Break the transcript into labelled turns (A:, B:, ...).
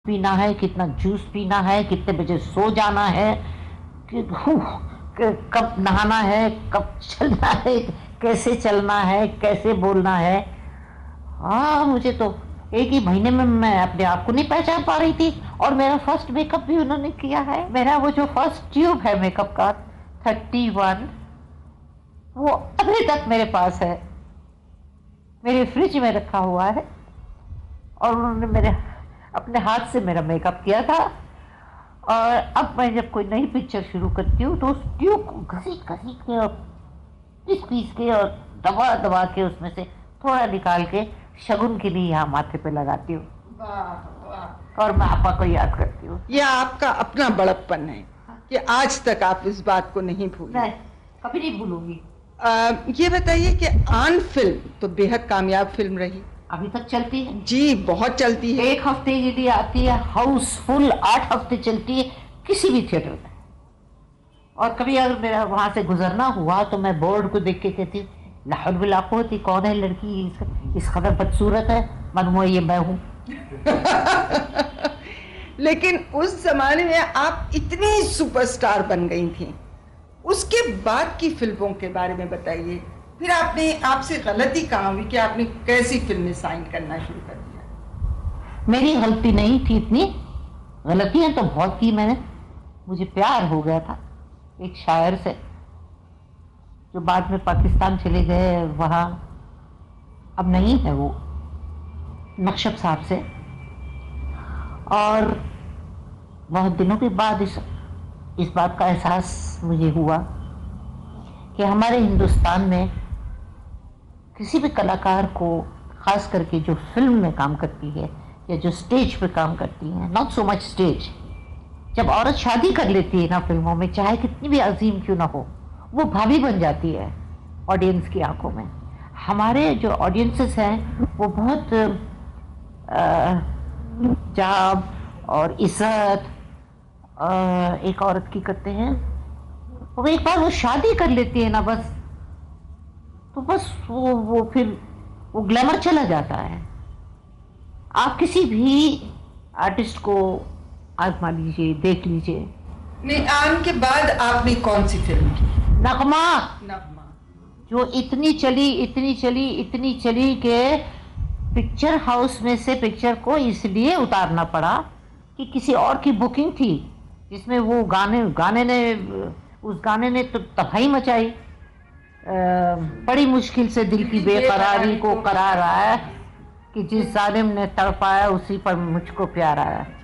A: पीना है, कितना जूस पीना है, कितने बजे सो जाना है, कब नहाना है, कब चलना है, कैसे चलना है, कैसे बोलना है। हाँ, मुझे तो एक ही महीने में मैं अपने आप को नहीं पहचान पा रही थी। और मेरा फर्स्ट मेकअप भी उन्होंने किया है। मेरा वो जो फर्स्ट ट्यूब है मेकअप का 31, वो अभी तक मेरे पास है, मेरे फ्रिज में रखा हुआ है। और उन्होंने मेरे अपने हाथ से मेरा मेकअप किया था। और अब मैं जब कोई नई पिक्चर शुरू करती हूँ तो उस ट्यूब को घसीट घसीट के और पीस पीस के और दबा दबा के उसमें से थोड़ा निकाल के शगुन के लिए यहाँ माथे पे लगाती हूँ। और मैं आपा को याद करती हूँ।
B: यह आपका अपना बड़प्पन है कि आज तक आप इस बात को नहीं भूले।
A: नहीं, कभी नहीं भूलूंगी।
B: ये बताइए कि आन फिल्म तो बेहद कामयाब फिल्म रही,
A: अभी तक चलती है
B: जी, बहुत चलती है।
A: एक हफ्ते यदि आती है हाउसफुल, 8 हफ्ते चलती है किसी भी थिएटर में। और कभी अगर मेरा वहां से गुजरना हुआ तो मैं बोर्ड को देख के कहती हूँ, लाहौल बिलाको होती, कौन है लड़की इस कदर बदसूरत है, मालूम ये मैं हूँ।
B: लेकिन उस जमाने में आप इतनी सुपरस्टार बन गई थी, उसके बाद की फिल्मों के बारे में बताइए। फिर आपसे गलती कहाँ हुई कि आपने कैसी फिल्में साइन करना शुरू कर दिया?
A: मेरी गलती नहीं थी, इतनी गलतियां तो बहुत की मैंने। मुझे प्यार हो गया था एक शायर से, जो बाद में पाकिस्तान चले गए, वहाँ अब नहीं है वो, नक्शब साहब से। और बहुत दिनों के बाद इस बात का एहसास मुझे हुआ कि हमारे हिंदुस्तान में किसी भी कलाकार को, खास करके जो फिल्म में काम करती है या जो स्टेज पे काम करती है, नॉट सो मच स्टेज, जब औरत शादी कर लेती है ना फिल्मों में, चाहे कितनी भी अजीम क्यों ना हो, वो भाभी बन जाती है ऑडियंस की आंखों में। हमारे जो ऑडियंसेस हैं वो बहुत जाब और इज्जत एक औरत की करते हैं। और एक बार वो शादी कर लेती है ना, बस तो बस वो फिर वो ग्लैमर चला जाता है। आप किसी भी आर्टिस्ट को आजमा लीजिए, देख लीजिए।
B: नहीं, आन के बाद आपने कौन सी फिल्म की?
A: नगमा।
B: नगमा
A: जो इतनी चली कि पिक्चर हाउस में से पिक्चर को इसलिए उतारना पड़ा कि किसी और की बुकिंग थी, जिसमें वो उस गाने ने तो तबाही मचाई। बड़ी मुश्किल से दिल की बेकरारी को करार आया कि जिस जालिम ने तड़पाया उसी पर मुझको प्यार आया।